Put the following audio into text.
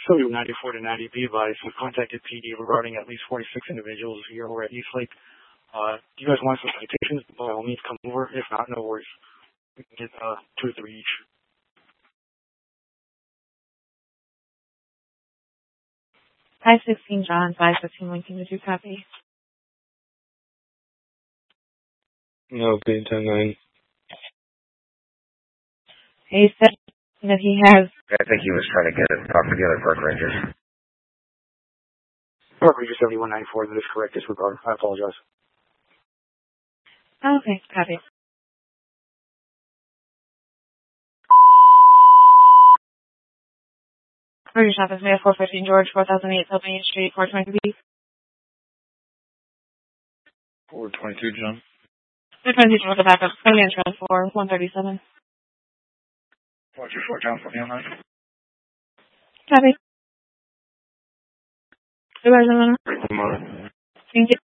94 to 90, be advised, we've contacted PD regarding at least 46 individuals here who are at East Lake. Do you guys want some citations? By all means, come over. If not, no worries. We can get 2 or 3 each. 516 John, 515 Lincoln, did you copy? No, being 10-9. He said that he has... I think he was trying to talk to the other park rangers. Park Ranger 7194, that is correct, disregard. I apologize. Okay, copy. Your shop is made at 415 George, 4008 South Main Street, 422B. 422, John. 422, John, the backup. Coming in trend for 137. 424, John, put me on that. Copy. 2 hours. Thank you.